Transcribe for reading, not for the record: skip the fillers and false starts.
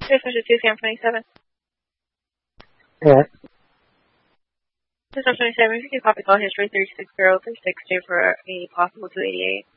Transmission 2, Sam 27. Alright. Sam 27, if you can copy call history 36036 due for a possible 288.